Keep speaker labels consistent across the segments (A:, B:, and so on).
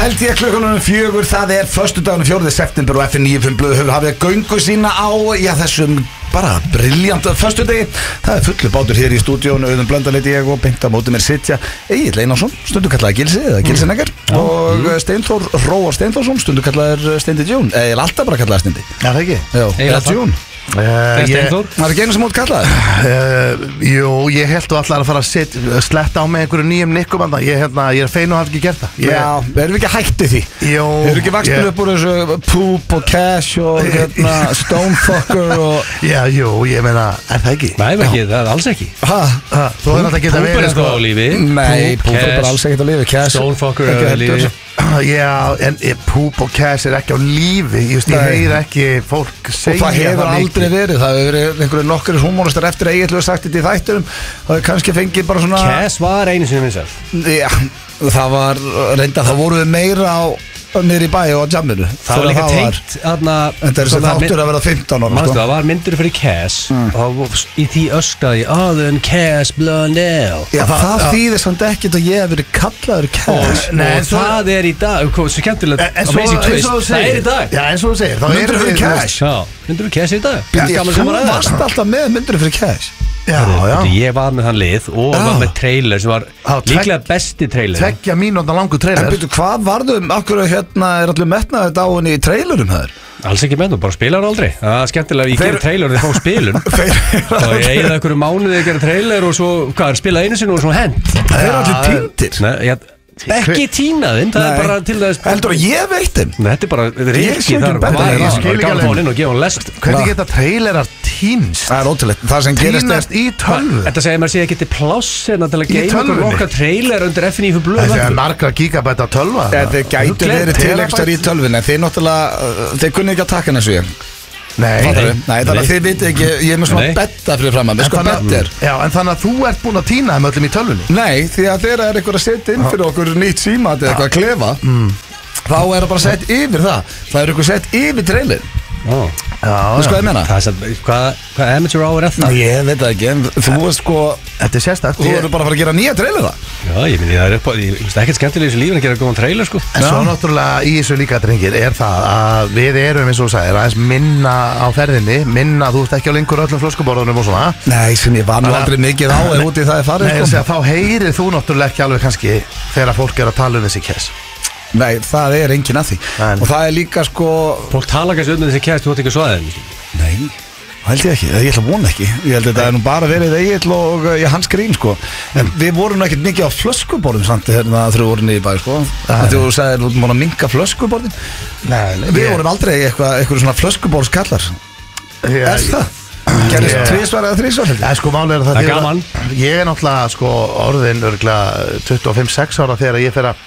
A: LT klukkanum 4, það föstudagunum 4. september og FN 95 Blöð hefur hafið göngu sína á, þessum bara briljant föstudegi. Það fullur bátur hér í stúdíónu, Auðun Blöndal heiti ég og beint á móti mér sitja Egill Einarsson, stundu kallaði Gilsi eða Gilsinegger, og Steinþór Róar Steinþórsson, stundu kallaði Steindi Djún, eða alltaf bara kallaði Steindi.
B: Já, það ekki?
A: Já, eða Djún.
B: Steinþór?
A: Það er ekki einu sem út kallaði?
B: Jú, ég held þú allar að fara að sletta á með einhverju nýjum nikkum. Ég er fein og haf ekki gert það.
A: Já, erum við ekki hætti því?
B: Jú.
A: Erum við ekki vakspil upp úr þessu Poop og Cash og Stonefucker og...
B: Já, jú, ég meina, er það ekki?
C: Nei, ekki, það er alls ekki.
A: Hæ?
B: Þú hefði alltaf getað verið
C: sko á lífi.
A: Nei, Poop er bara alls ekkert á lífi.
C: Stonefucker er á lífi.
B: Já, en Poop og Cash er ekki á lífi. Ég heyr ekki fólk segja
A: það. Og það hefur aldrei verið. Það hefur verið einhverju nokkur húmoristar eftir að Egill hefur sagt þetta í þætturum. Það hefur kannski fengið bara svona...
C: Cash var einu sinni vinsæll.
A: Já, það var reynda, það voru við meira á niður í bæ og á jamminu.
C: Það var líka tengt
A: þetta er þessi þáttur að vera 15 ára.
C: Manstu, það var myndur fyrir Cash og í því öskraði Aðun Cash Blöndal.
A: Já, það þýðir samt ekkert að ég hef verið kallaður Cash.
C: Og það er í dag, svo skemmtilegt amazing twist, það er í dag.
B: Já, eins og þú segir,
A: myndur fyrir Cash.
C: Já, myndur fyrir Cash er í dag.
A: Þú varst alltaf með myndur fyrir Cash.
B: Já.
C: Ég var með þann lið og var með trailer sem var líklega besti trailer.
B: 2 mínútna langu trailer.
A: En byrju, hvað varðum, akkur er allir metnaðið dáin í trailerum þær?
C: Alls ekki með þú, bara spilar aldrei. Það er skemmtilega, ég gerir trailer og þið fá spilun og ég eigið einhverju mánuði að gera trailer og svo, spila einu sinni og svo hent.
A: Það er allir týndir.
C: Nei, ekki tínaðinn, það er bara til þess.
A: Heldur að ég veit þeim?
C: Nei, þetta er bara, þetta er ekki,
B: ég skil ekki alveg
C: inn og gefa hann lest.
B: Hvernig geta trailerar týnst?
A: Það er ótrúlegt, það sem gerist
B: týnast í tölvu.
C: Þetta segir maður sé ekki til pláss hérna til að geima okkar trailer undir FN 95 Blöð.
B: Það er margra gigabæta tölva.
A: Þetta gæti verið til ekstra í tölvunni. Þið náttúrulega, þið kunni ekki að taka hennar svo. Nei, þannig að þið viti ekki, ég er með svona betta fyrir fram að við sko bettir.
B: Já, en þannig að þú ert búin að týna þeim öllum í tölvunni.
A: Nei, því að þeirra er eitthvað að setja inn fyrir okkur nýtt símat eða eitthvað að klefa, þá er það bara sett yfir það. Það er eitthvað sett yfir trailer. Þú sko að ég menna?
C: Hvað amateur hour er það?
A: Ég veit það ekki, en þú veist sko,
B: þetta er sérstakt.
A: Þú verður bara að fara að gera nýja trailera.
C: Já, ég meni það er ekkert skemmtilega í þessu lífin að gera góðan trailer sko.
B: En svo náttúrulega í þessu líka drengir er það að við erum eins og þú sagðir aðeins minna á ferðinni, minna, þú ert ekki á lengur öllum flöskuborðunum og svona.
A: Nei, sem ég var nú aldrei mikið á ef úti það er farið.
B: Nei, þá heyrir þú náttúrulega ekki alveg kannski þegar fólk er að tala þessi Cash.
A: Nei, það er enginn að því. Og það er líka sko...
C: Fólk tala kannski þessi Cash, þú átt ekki svaðið.
A: Nei, það held ég ekki, ég ætla að vona ekki. Ég held að þetta er nú bara verið Egill og hans grín sko. En við vorum nú ekkert mikið á flöskuborðum samt hérna þegar við vorum niður í bæ sko. Þegar þú sagðir, þú múin að minka flöskuborðin. Nei, við vorum aldrei eitthvað svona flöskuborðskallar. Er það? Gerist 2 eða 3 held ég.
B: Sko málið er
C: það er gaman.
B: Ég er náttúrulega sko orðin örgulega 25-6 ára þegar ég fer að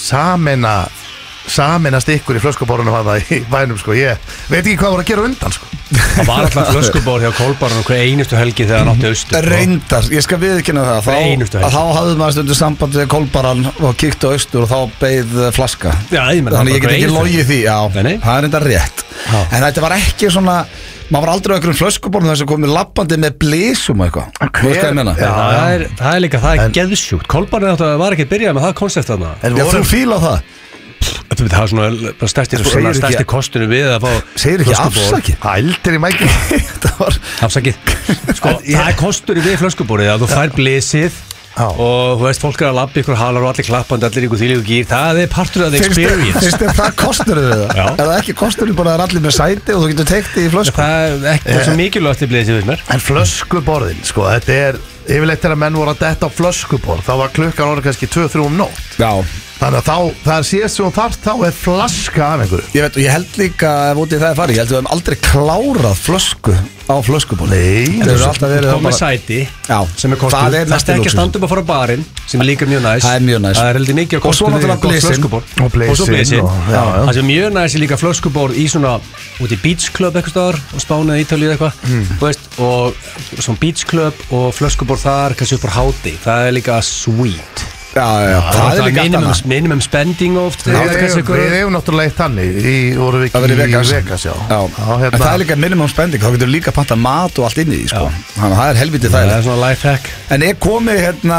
B: sameinast ykkur í flöskuborðunum hafa í bænum sko. Ég veit ekki hvað voru að gera undan sko.
C: Það var alltaf flöskuborð hjá Kolbarn hver einustu helgi þegar hann átti austur.
A: Reyndar, ég skal viðurkenna það. Þá hafði maður stundu samband við Kolbarn og kíkti á austur og þá beið flaska.
C: Já,
A: þannig ég get ekki logið því. Já, það er reyndar rétt. En þetta var ekki svona, maður var aldrei á einhverjum flöskuborðum þess að komið lappandi með blísum og eitthvað.
C: Það er líka, það er geðsjúkt. Kolbarn var ekki að byrja með það koncept þarna.
A: Já, þú fíla það.
C: Það er svona stærsti kostunum við að fá.
A: Segir ekki afsakið?
B: Hældir í mækið.
C: Afsakið. Sko, það er kostunum við flöskuborðið að þú fær blísið og þú veist, fólk er að labba ykkur halar og allir klappandi, allir ykkur þvílíku gýr. Það er partur af the experience.
A: Finnst þér það kosturinn við það? Er það ekki kosturinn bara að allir með sæti og þú getur teikt í flösku?
C: Það er ekki svo mikilvægt í blísið við mér.
B: En flöskuborðin, sko, þetta er yfirleitt þegar menn voru að detta á flöskuborð, þá var klukkan orðið kannski 2-3 nótt. Já. Þannig að það er síðast sem hún þarf, þá er flaska af einhverju. Ég veit, og ég held líka ef úti það er farið, ég held að við hefum aldrei klárað flösku á flöskuborð. Nei, það er alltaf verið
C: komið sæti sem er kostur. Það er ekki að standa upp að fara á barinn sem er líka mjög næst.
A: Það er mjög næst.
C: Það er heldur mikið að kostur við gott flöskuborð. Og svo blísinn. Það er mjög næst líka flöskuborð í svona út í beach club eitthvað staðar og Spáni eða Ítalíu eitthvað, og svona beach club og flöskuborð þar kannski upp á háti. Það er líka sweet.
A: Það er líka
C: minimum spending oft.
B: Við hefum náttúrulega eitt þannig voru við ekki í Vegas,
A: en það er líka minimum spending, þá getur líka panta mat og allt inn í því, sko. Þannig að það er helviti
C: það er svona life hack.
A: En komið hérna,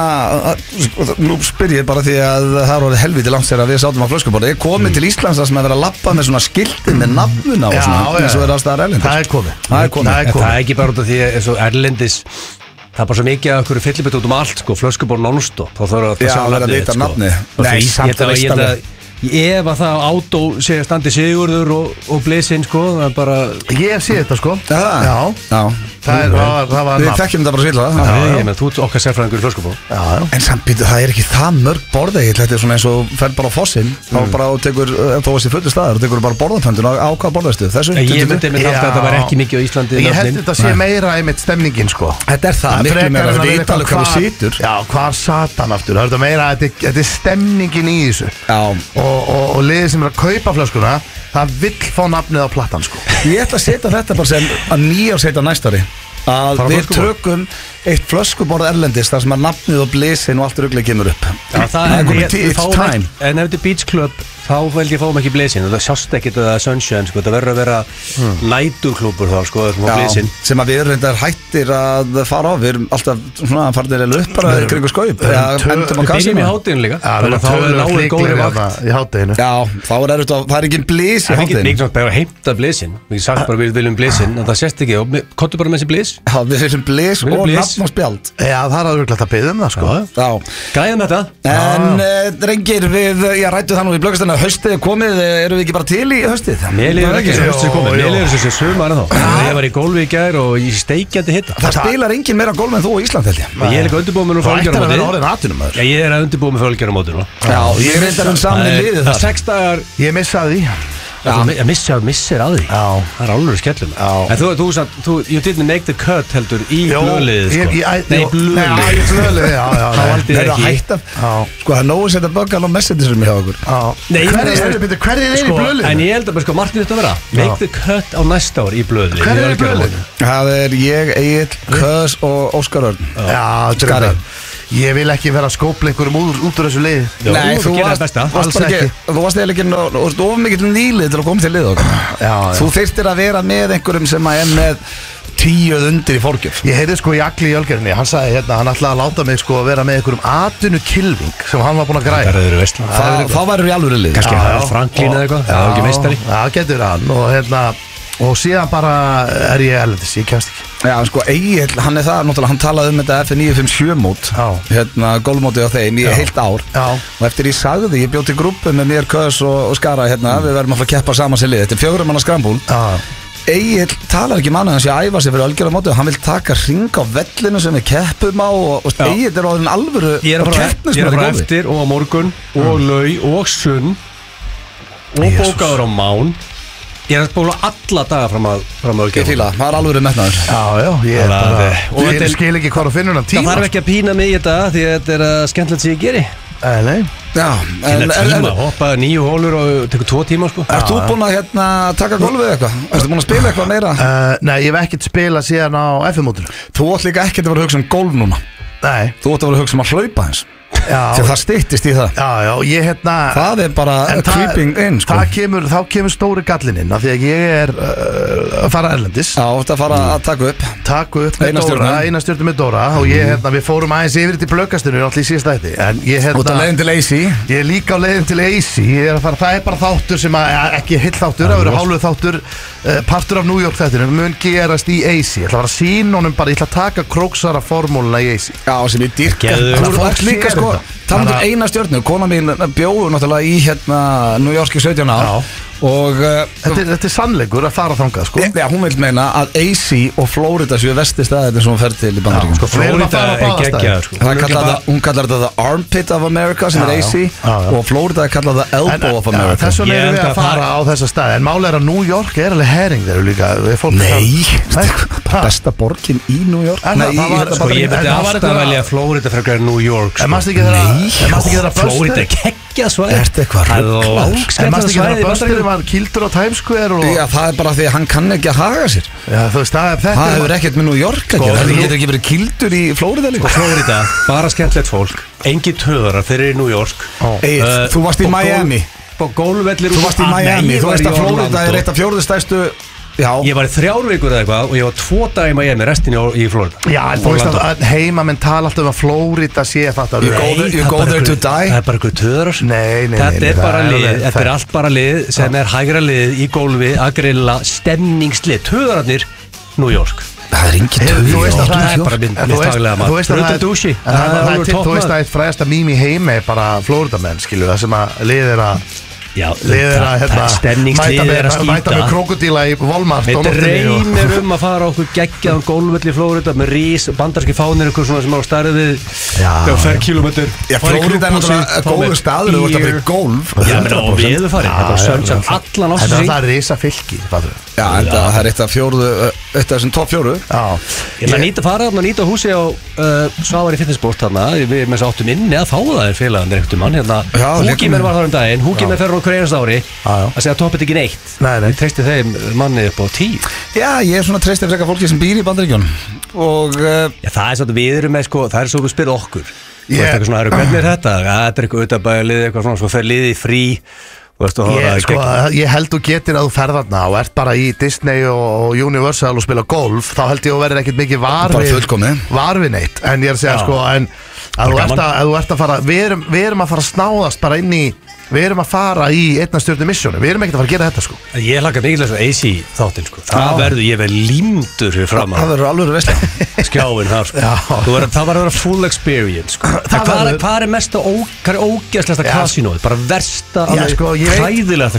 A: nú spyr ég bara því að það er orðið helviti langt þegar við sátum á flöskuborði, komið til Íslands að sem er verið að labba með svona skilti með nafnuna og svona, eins og er aðstæðar erlendis.
B: Það er komið.
C: Það er ekki bara út af því eins og erlendis. Það er bara svo mikið að okkur fyllibit út allt, sko, flöskubor non-stop. Þá þarf að sjá nafnið, sko. Nei, samt að veist alveg. Ef að það átó sé standi Sigurður og Blissinn, sko, það er bara...
B: Ég sé þetta, sko.
A: Já.
B: Það var nafn.
A: Við þekkjum þetta bara sýla.
C: Þú ert okkar sérfræðingur í flöskubor.
A: En samt býtu, það er ekki það mörg borðegill. Þetta er svona eins og fer bara á fossinn. Þá bara tekur, þó að sé fullu staðar, og tekur bara borðaföndun á hvað borðastu.
C: Ég myndi með alltaf að þetta var ekki mikið á Íslandi.
B: Ég held þetta sé meira einmitt stemningin, sko.
A: Þetta er það, miklu meira, það veit alveg hvað þú situr. Já,
B: hvar satan aftur, það er meira, þetta er stemningin í þessu. Og liðið sem er að kaupa flöskuna, það vill fá nafnið á plattan, sko.
A: Ég ætla að setja þetta bara sem að nýjársheita næstari, að við tökum eitt flöskuborð erlendis þar sem að nafnið og Blissinn og allt ruglið kemur upp.
C: Það er komið time. En ef þetta er Beach Club, þá veldi ég fáum ekki Blissinn. Það sjást ekkert að það er Sunshine, sko. Það verður að vera næturklúbur þá, sko, Blissinn.
A: Sem að við erum reyndar hættir að fara á. Við erum alltaf svona að fara til upp bara kringu skaup.
C: Við byrjum í hátteginu líka. Þá er náður góðri vakt.
B: Í hátteginu.
A: Já, þá er erfitt að, það er engin Bliss í hátteginu.
C: Það er ekki bara að heimta Blissinn. Við sagt bara við viljum Blissinn, en það sést ekki. Kottu bara með þessi Bliss.
A: Já, við viljum Bliss og nafn og spjald.
B: Já, það er örugglega að biðja það, sko.
A: Já.
C: Græðum þetta.
A: En drengir, við rættu það nú í blöggastana, haustið er komið, eru við ekki bara til í haustið?
C: Mér líður ekki sem haustið er komið, mér líður sem sumar en þá. Ég var í gólfi í gær og í steikjandi hitta.
A: Það spilar enginn meira gólf en þú á Ísland, held ég.
C: Ég er líka undirbúið með nú
B: fölgjarumóti.
C: Ég er undirbúið með fölgjarumóti.
A: Já, ég reyndar saman í liðið þar.
C: 6 dagar.
B: Ég missaði því.
C: Ég missir að því. Það er alveg skellum. En þú you didn't make the cut heldur í blöðliðið, sko. Nei, blöðliðið.
A: Það valdi ég ekki. Sko, það er nógu að setja böggal á messagesum hjá okkur.
B: Hverjir er í blöðliðið?
C: En ég held að, sko, margt þetta vera. Make the cut á næsta ár í blöðliðið.
B: Hverjir er í blöðliðið?
A: Það er ég, Egill, Kös og Óskar Örn.
B: Skari. Ég vil ekki vera að skópla einhverjum út úr þessu lið.
A: Nei, þú varst eða ekki of mikill nýlið til að koma til lið okkar. Þú þyrftir að vera með einhverjum sem er með 10 undir í fórgjöf.
B: Ég heyrði sko Jagli í Ölgerinni, hann sagði hérna, hann ætlaði að láta mig sko að vera með einhverjum atvinnukylfing sem hann var búinn að græja.
A: Þá væri við alveg lið.
C: Kannski Franklín eða eitthvað, það var ekki meistari.
B: Það getur hann og hérna og síðan bara er ég erlendis, ég kemst ekki.
A: Já, sko, Egill, hann er það, náttúrulega, hann talaði þetta F957 mót, hérna, golfmótið á þeim í heilt ár. Og eftir ég sagði, ég bjóð til grúpu með mér, Kös og Skara, hérna, við verðum að fara að keppa saman sér lið. Þetta er 4 manna skrambúl. Egill talar ekki manna, hann sé að æfa sig fyrir Ölgerðarmótið og hann vil taka hring á vellinu sem við keppum á og Egill er orðinn alvöru keppnismæður í golfi.
C: Ég er bara eftir og á morgun og lau og sunn og bókaður á mán. Ég er að bóla alla daga fram að Ölgerðarmótið.
A: Ég fíla, það er alveg metnaður.
B: Ég skil ekki hvað þú finnur hann tíma.
C: Það þarf ekki að pína mig í þetta því að þetta er skemmtilegt sem ég geri.
B: Nei.
A: Já,
C: hoppa 9 hólur og tekur 2 tíma, sko.
A: Ert þú búinn að taka golfið eitthvað? Ertu búinn að spila eitthvað meira?
B: Nei, ég hef ekkert spilað síðan á F-mótinu.
A: Þú ætti líka ekkert að vera að hugsa um golf núna.
B: Nei.
A: Þú ætti að vera að hugsa um að hlaupa eins. Þegar það styttist í það.
B: Já, ég hérna
A: það er bara creeping in, sko.
B: Þá kemur stóri gallin inn af því að ég er að fara erlendis.
A: Já, þú ert að fara að taka upp
B: eina stjórnu með Dóra og ég hérna, við fórum aðeins yfir til blöggastinu alltaf í síðast ætti. En ég hérna
A: út á leiðin til AC.
B: Ég er líka á leiðin til AC. Það er bara þáttur sem ekki heill þáttur, það verður hálfuð þáttur partur af New York þættinu mun gerast í AC. Ég ætla að fara að sýna honum bara, ég ætla að taka króksara formúluna í AC.
A: Já, sem ég dýrka. Þú ert líka, sko, talandur eina stjörnu, kona mín bjóður náttúrulega í hérna New York í 17 ár og
B: þetta er sannleikur að fara þangað, sko.
A: Já, hún vil meina að AC og Florida séu vesti staðir sem hún fer til í Bandaríkjum, sko.
C: Florida er geggjað, sko.
A: Hún kallar þetta the armpit of America sem er AC og Florida er kallað the elbow of America.
B: Þess vegna erum við að fara á þessa staði en máli er að New York er alveg herring þeir líka.
A: Nei, besta borgin í New York.
C: Ég myndi alltaf velja Florida frekar New York.
B: En mást ekki þeirra
C: Florida er geggjað. geggjað svæði.
A: Ertu eitthvað rugglaður?
B: En maður ekki þegar Bösturinn var kýldur á Times Square og...
A: Já, það er bara því að hann kann ekki að haga sér.
B: Já, þú veist, það
A: hefur ekkert með New York að gera. Það getur ekki verið kýldur í Flórida líka.
C: Flórida, bara skemmtilegt fólk. Engin töðarar, þeir eru í New York.
A: Þú varst í Miami.
C: Gólvellir.
A: Þú varst í Miami. Þú veist að Flórida er eitt af 4. stærstu. Já. Ég
C: var í 3 vikur eða eitthvað og ég var 2 dagar í Miami, restin í Florida.
B: Já, en þú veist að heimamenn tala alltaf um að Florida sé fattar.
A: You go there to die.
C: Það er bara eitthvað töðar.
B: Nei.
C: Þetta er bara lið, þetta er allt bara lið sem er hægra lið í gólfi, að grilla, stemningslið. Töðararnir, New York.
A: Það er engin töð.
C: Þú veist að það er bara minn faglega maður.
B: Þú veist að eitt frægasta mím í heimi er bara Florida menn, skilur það sem að lið er að
C: stemningslið er að skýta
B: mæta með krokodíla í Walmart.
C: Þetta reynir að fara okkur geggjaðan gólvöll í Flórida með rís, bandarski fánir eitthvað svona sem á starfið við 5 kilometer.
A: Flórida er náttúrulega góður staður, þú vart að fyrir gólf.
C: Já, menn á viðurfari, þetta er sönnsam allan ásins.
B: Það er risa fylki, fattur.
A: Já, það er eitt af þessum topp 4.
C: Ég maður nýta fara, maður nýta húsi á Svavari fitnessbóst þarna, við með þess áttum inni að fá það er félagandir ekkert mann hérna. Húkimer var þar um daginn, Húkimer fer hver einast ári að segja toppið ekki neitt. Ég treysti þeim manni upp á 10.
A: Já, ég er svona treystið fyrir fólki sem býr í Bandaríkjunum og
C: það er svona við erum með sko, það er svo að spyrja okkur hvernig er þetta? Þetta er eitthvað utanbæjarlið, eitthvað svona, svo fer liðið í frí.
B: Ég held þú getur að þú ferð þarna og ert bara í Disney og Universal og spila golf, þá held ég að verður ekkert mikið var við neitt. En ég er að segja sko, en að þú ert að fara, við erum að fara að snáðast bara inn í, við erum að fara í 1 stjörnu missjónu, við erum ekkert að fara að gera þetta sko.
C: Ég hlakka mikilvægt að AC þáttinn sko, það verður, ég verð límdur fyrir fram
A: það verður alveg veist
C: skjáin þar sko, það var að vera full experience sko. Hvað er mest hvað er ógeðslegasta kasínóð, bara versta hræðilegasta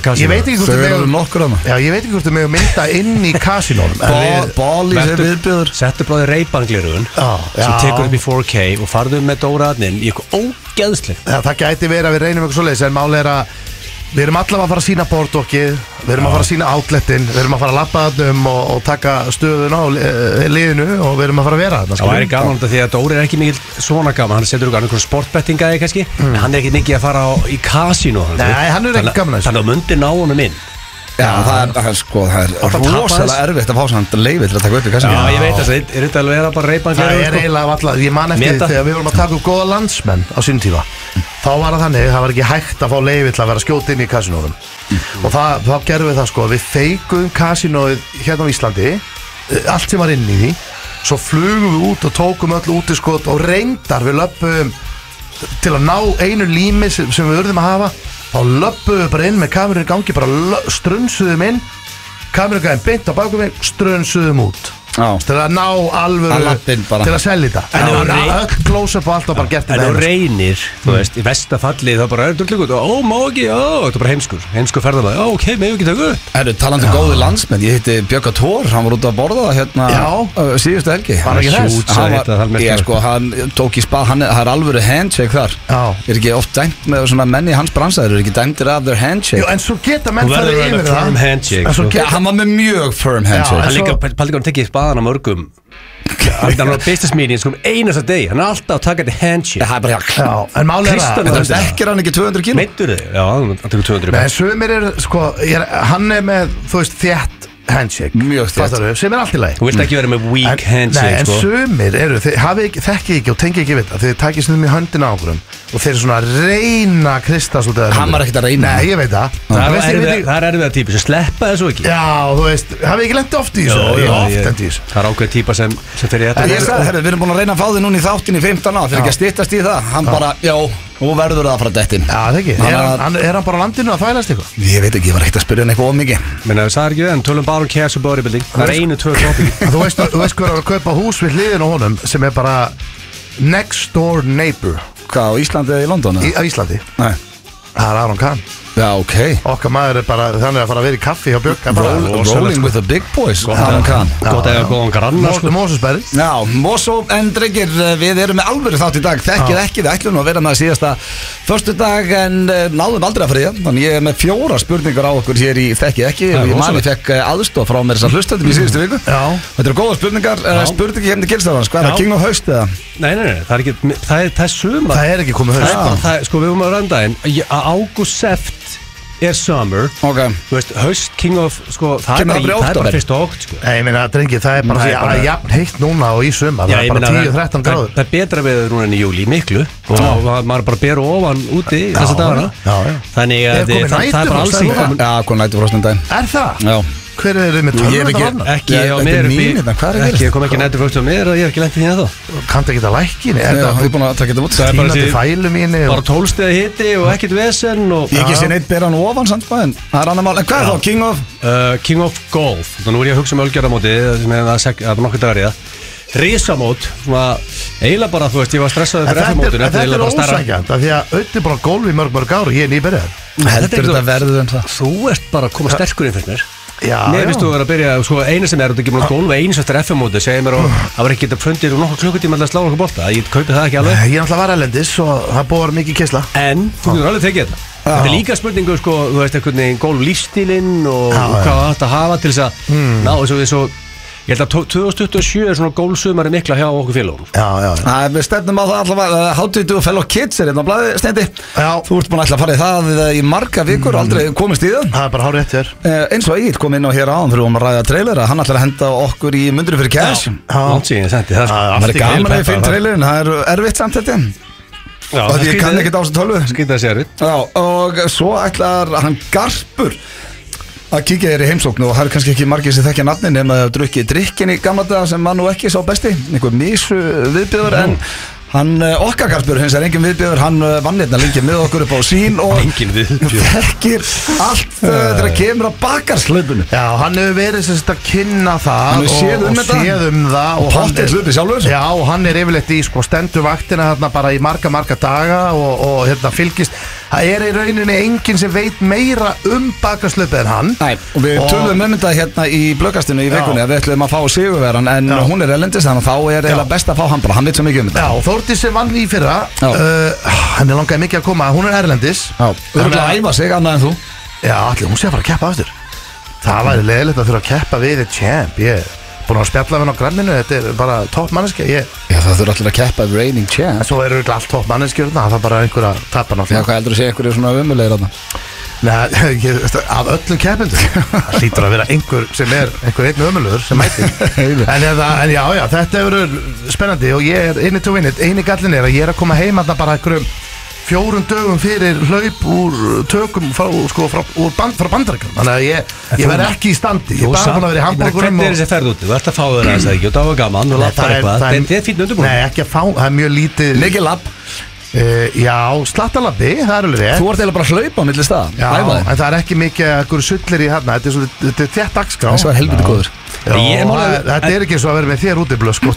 C: kasínóð?
B: Ég veit ekki hvort þau með mynda inn í kasínóðum.
A: Bólís er viðbjöður.
C: Settu bráði Ray-Ban-gleraugun sem tekur upp í 4K og farðu með Dóraðnin í eitthvað ógeðslegt.
B: Það gæti verið að við reynum eitthvað svoleiðis, en máli er að við erum allavega að fara að sína bordokkið, við erum að fara að sína outletin, við erum að fara að labba þarna og taka stöðun á liðinu og við erum að fara að vera þarna.
C: Það væri gaman því að Dóri er ekki mikil svona gaman, hann setur einhvern sportbettingaði kannski, en hann er ekki mikið að fara í kasínó.
B: Nei, hann er ekki gaman.
C: Þannig að mundi ná honum inn.
A: Já, það er rosalega erfitt að fá svona leifið til að taka upp í kassinni.
C: Já, ég veit þess að er þetta alveg bara Ray-Ban
B: það er eiginlega alltaf, ég man eftir þegar við vorum að taka upp góða landsmenn á sínum tíma, þá var það þannig, það var ekki hægt að fá leifið til að vera skjót inn í kassinóðum og þá gerðum við það sko, við feikuðum kassinóið hérna á Íslandi, allt sem var inn í því, svo flugum við út og tókum öll útiskot og reyndar við löpum til að ná einu lími sem við urðum að hafa. Þá löpum við bara inn með kamerun í gangi, bara strunsuðum inn, kamerun gæðin beint á bakum við, strunsuðum út til að ná alvöru til að selja þetta. En öll close-up og allt var bara gert í það.
C: En þú reynir, þú veist, í verstafalli þá bara er þetta líka, má ekki, þetta er bara heimskur ferðarlag, ok, með ekki taka.
A: Talandi góði landsmenn, ég hitti Björg Tór, hann var út að borða hérna síðustu helgi.
B: Var ekki þess?
A: Ég sko, hann tók í spað, það er alvöru handshake þar. Er ekki oft dæmt með svona menni í hans bransa, þeir eru ekki dæmtir af their handshake.
B: En svo geta menn farið yfir það.
A: Hann var með mjög firm handshake.
C: Hann mörgum hann var business meeting sko einasta deg, hann er alltaf að taka þetta handshake.
A: Það er bara
B: en máli er
A: það dekkir hann ekki 200 kíló?
C: Meittur þið? Já, hann tekur 200
B: kíló. En sumir er sko, hann er með, þú veist, þétt handshake,
A: mjög þétt,
B: sem er allt í lagi.
C: Þú vilt ekki vera með weak handshake
B: sko. En sumir eru, þekki ekki og tengi ekki við það, þeir takir snöðum í höndina á okkurum og þeir eru svona að reyna Krista svolítið.
A: Hann var ekkert að reyna.
B: Nei, ég veit það.
C: Það er erfiða típa sem sleppa þessu ekki.
B: Já, þú veist, hafið ekki lent oft í þessu?
C: Það er ákveð típa sem fyrir þetta.
A: Ég sagði, við erum búin að reyna að fá þig núna í þáttin í 15 ár, fyrir ekki að styttast í það. Hann bara, já, nú verður það að fara dettin.
B: Já, það ekki. Er hann bara á landinu að þvælast eitthvað?
A: Ég veit ekki, ég var ekkert að spyrja hann eitthvað of mikið.
C: Menn það er ekki við, tölum bara cash og bodybuilding. Það er 1-2 topic.
B: Þú veist hver að kaupa hús við hliðin á honum sem er bara next door neighbor.
A: Hvað, á Íslandi eða í London?
B: Á Íslandi.
A: Nei.
B: Það er Aron Kahn.
A: Já, ok.
B: Okkar maður bara þannig að fara að vera í kaffi hjá Björk.
A: Rolling with the big boys.
C: Gott eða góðan granna.
B: Mósusberg.
A: Já, Mosó, en drengir, við erum með alvöru þátt í dag. Þekkið ekki, við ætlum að vera með síðasta föstudag en náðum aldrei að fara í það. Þannig ég er með 4 spurningar á okkur hér í Þekkið ekki. Ég fekk aðstoð frá mér þessar hlustöndum í síðustu viku. Þetta eru góða spurningar. Spurningi hefndi gilstafans, hvað er það, King of Haust eða?
C: Nei, það er sumar.
B: Það er ekki komið haust.
C: Sko við vorum að rönda inn ágúst seft er summer.
A: Ok.
C: Þú veist, haust, King of, sko, það er bara fyrst og ótt, sko.
B: Nei, ég meina, drengi, það er bara jafn heitt núna og í sumar. Það er bara 10-13 gráður.
C: Það er betra veður núna en í júli, miklu. Og maður bara ber ofan úti þessa dagana. Þannig að það er bara alls ekki komin.
A: Já, kom næturfrost daginn.
B: Er það?
A: Já.
B: Hver er þið með tölvöldar?
C: Ekki á mér. Ekki, kom ekki næturfrost á mér og ég hef ekki lent í því þá.
B: Kanntu ekki það lækkinni?
A: Þú er búin að taka þetta út.
B: Stínandi fælu mínu.
C: Bara 12 stiga hiti og ekkert vesen.
A: Ég ekki sé neitt bera hann ofan samt en það er annar mál. En hvað er þá?
C: King of Golf. Nú er ég að hugsa um ölgerðamóti sem er nokkuð dagar í það. Risamót, eiginlega bara, þú veist, ég var stressaður fyrir FM-mótinu.
B: Þetta er ósækjant, af því að auðvitað bara golf í mörg ári, ég er nýbyrjar.
A: Heldur þetta verður en það?
C: Þú ert bara að koma sterkur inn fyrir mér.
B: Mér
C: finnst þú að vera að byrja, sko, eina sem er að þú ekki búin að golfa eins eftir FM-móti, segir mér og það var ekki þetta fundir og nokkuð klukkutíma að slá okkur bolta, ég kaupi það ekki alveg.
B: Ég náttúrulega var erlendis og það búið mikið kysla.
C: En þú getur alveg tekið þetta. Þetta er líka spurningu, sko, þú veist, einhvern veginn golf lífstílinn og hvað þetta hafa til þess að ná þessu. Ég held að 2027 er svona gólsumari mikla hjá okkur félagum.
A: Já. Við stefnum á það allavega, Hátíðu og Fellow Kids er hérna á blaði, Steindi. Þú ert búin að ætla að fara í það í marga vikur, aldrei komist í það.
B: Það er bara hárið eftir.
A: Eins og Egil kom inn á hér áðan fyrir að ræða trailera, hann ætlar að henda okkur í Mundur fyrir cash.
C: Ég sendi það.
A: Það er gaman að ég finn trailerin, það er erfitt samt þetta. Og því ég kann ekkert á þessu tölvu.
C: Skýta þessi erfitt.
A: Og svo ætlar hann Garpur að kíkja þér í heimsóknu og það er kannski ekki margir sem þekkja nafnin nema að drukki drikkin í gamla daga sem mann nú ekki sá besti, einhver mísu viðbjöður en hann okkar Garpur hins er engin viðbjöður, hann vann hérna lengi með okkur upp á sín og þekkir allt þegar kemur að bakarslöpunum.
B: Já, hann hefur verið sem sagt að kynna það
A: og séð um það
B: og
A: pottir hluti sjálfur.
B: Já, og hann er yfirleitt í stenduvaktina þarna bara í marga daga og hérna fylgist. Það er í rauninni enginn sem veit meira bakarslöpu en hann.
A: Nei, og við tölum þetta hérna í blöggastinu í vikunni að við ætlum að fá sigurvegaran en hún er erlendis þannig að þá er eiginlega best að fá hann bara, hann veit svo mikið þetta.
B: Já, Þórdís sem vann í fyrra, hann er langaði mikið að koma, hún er erlendis.
A: Já, þú erum að æfa sig annað en þú.
B: Já, allir, hún sé að fara að keppa aftur. Það væri leiðilegt að þurfa að keppa við champ, ég búin að spjalla við hann á granninu, þetta er bara topp manneskja.
A: Já, það þurfa allir að keppa reigning champ.
B: Svo eru allt topp manneskjur, það er bara einhver að tappa náttúrulega.
A: Já, hvað heldur þú að sé einhverju svona umulegir þarna?
B: Nei, af öllum keppendum það hlýtur að vera einhver sem er einhver einn umulegur sem mætir en já, þetta er spennandi og ég er inni to win it. Eini gallin er að ég er að koma heim að það bara einhverjum 4 dögum fyrir hlaup úr tökum frá Bandaríkjunum. Þannig að ég verð ekki í standi. Ég er bara búin að vera í Hamborgurum.
C: Hvernig er þessi ferð úti? Þú ert að fá þér aðeins ekki og það var gaman, þú lappar eitthvað. Þetta er fín undirbúin.
B: Nei, ekki að fá, það er mjög lítið.
A: Mikið lapp.
B: Já, slattalabbi, það er alveg rétt.
A: Þú ert eiginlega bara að hlaupa á milli staða.
B: Já, en það er ekki mikið ekkur sullir í hérna. Þetta er þétt dagskrá.
A: Það er helviti góður.
B: Þetta er ekki svo að vera með þér úti blöð, sko.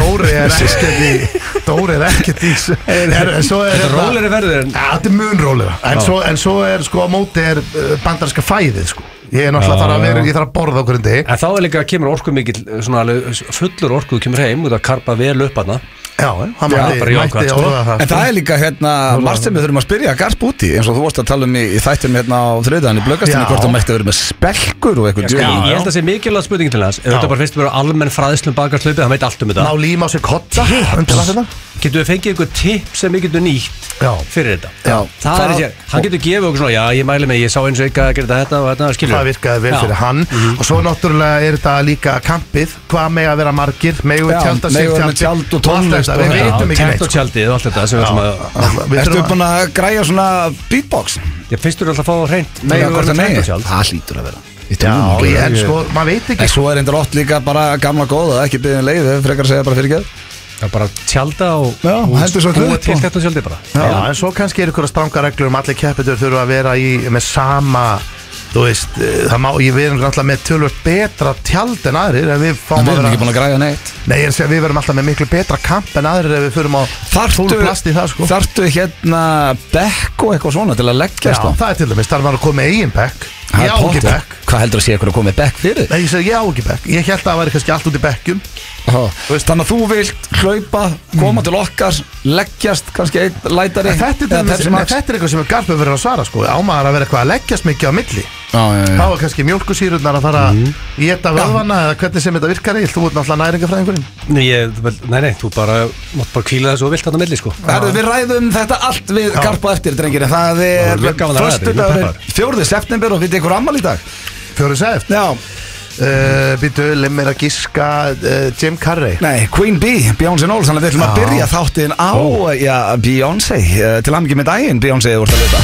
B: Dóri er ekkert í
C: Þetta róleri verður en
B: þetta er mun rólega. En svo er sko á móti er bandaríska fæðið, sko. Ég er náttúrulega ég þarf að borða okkur en degi.
C: En þá er líka kemur orku mikill fullur orku þú kemur heim og það karpa vel upp hana.
B: Já, hann mætti orða það.
A: En það er líka hérna margt sem við þurfum að spyrja Garp úti eins og þú vorst að tala um í þættinum hérna á þriðdagann í blöggastinu hvort það mætti að vera með spelkur og eitthvað.
C: Ég held að það sé mikilvægt spurningin til hans. Ef þetta bara fyrst að vera almenn fræðslu bakarslaupi, hann veit allt um þetta.
B: Ná líma á sig kotta.
C: Getur við fengið einhver tipp sem við getum nýtt fyrir þetta? Það er þessi, hann getur gefið okkur svona, já ég mæli mig, ég sá eins og eitthvað að gera þetta og þetta, skilur.
B: Það virkaði vel fyrir hann og svo náttúrulega er þetta líka kampið, hvað með að vera margir, megum við tjálta sig
A: tjald og tónlist
B: við veitum ekki neitt.
C: Tjald og tjaldið og allt þetta sem við ætlum að
A: Ertu búin að græja svona beatbox?
C: Ég fyrstur alltaf að fá hreint
A: Það hlýtur að vera.
B: Já, en sko, maður veit ekki.
A: En svo er eindir ótt líka bara gamla góða, ekki byggðin leið, frekar að segja bara fyrir geð.
C: Það er bara tjálta og
A: búa
C: til þetta tjaldi bara.
B: Já, en svo kannski er ykkur að stranga reglur allir keppendur þurfa að vera með sama þú veist, við erum alltaf með tölvöld betra tjald en aðrir ef við fáum
A: við erum ekki búin að græða neitt.
B: Nei, ég er að segja, við verum alltaf með miklu betra kamp en aðrir ef við förum á full plast í það, sko.
A: Þarftu bekk og eitthvað svona til að leggja,
B: sko? Já, það til dæmis, þar var að koma með eigin bekk. Ég á ekki bekk.
A: Hvað heldur að sé eitthvað að koma með bekk fyrir?
B: Nei, ég segi ég á ekki bekk. Ég held að það væri kannski allt út í bekkjum.
A: Þannig að þú vilt hlaupa, koma til okkar, leggjast kannski einn lætari.
B: Þetta er eitthvað sem Garpur verður að svara, sko. Ámaður að vera eitthvað að leggjast mikið á milli. Þá er kannski mjólkusýrurnar að fara í þetta vöðvana eða hvernig sem þetta virkar í. Þú ert náttúrulega næringafræðingurinn.
C: Nei, þú mátt bara kvíla þessu og vilt þarna milli, sko.
A: Við ræðum þetta allt við Garp á eftir, drengir. Það er föstudagur 4. september og við tekum afmæli í dag.
B: 4. sept?
A: Já.
B: Býtu, leið mér að giska Jim Carrey.
A: Nei, Queen Bee, Beyoncé Knowles. Þannig að við ætlum að byrja þáttinn á Beyoncé. Til hamingju með daginn, Beyoncé, þú vorst að vita.